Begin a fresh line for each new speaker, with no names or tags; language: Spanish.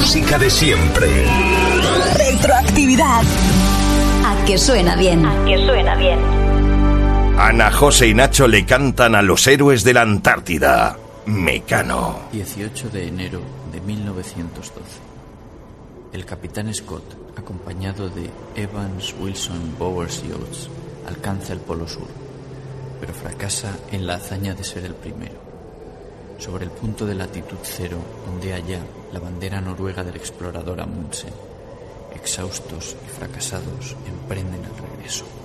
música de siempre.
Retroactividad.
A que suena bien.
A que suena bien.
Ana, José y Nacho le cantan a los héroes de la Antártida. Mecano.
18 de enero de 1912. El capitán Scott, acompañado de Evans, Wilson, Bowers y Oates, alcanza el Polo Sur, pero fracasa en la hazaña de ser el primero. Sobre el punto de latitud cero ondea ya la bandera noruega del explorador Amundsen. Exhaustos y fracasados, emprenden el regreso.